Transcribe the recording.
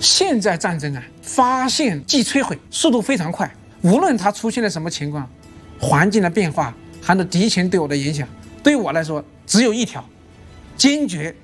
现在战争啊，发现即摧毁，速度非常快。无论它出现了什么情况，环境的变化，还有敌情对我的影响，对于我来说只有一条：坚决